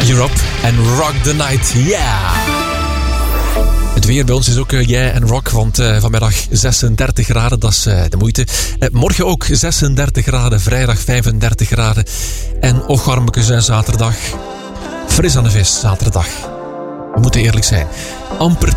Europe en Rock the Night. Yeah! Het weer bij ons is ook yeah en rock, want vanmiddag 36 graden, dat is de moeite. Morgen ook 36 graden, vrijdag 35 graden. En ocharmekes en zaterdag. Fris aan de vis, zaterdag. We moeten eerlijk zijn. Amper